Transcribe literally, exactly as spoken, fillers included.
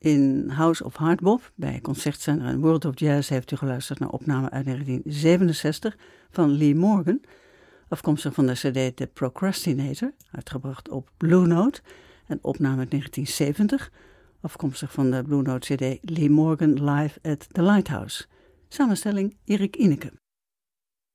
In House of Hardbop, bij Concertzender en World of Jazz, heeft u geluisterd naar opname uit negentien zevenenzestig van Lee Morgan, afkomstig van de cd The Procrastinator, uitgebracht op Blue Note, en opname uit negentien zeventig, afkomstig van de Blue Note cd Lee Morgan Live at the Lighthouse. Samenstelling Erik Ineke.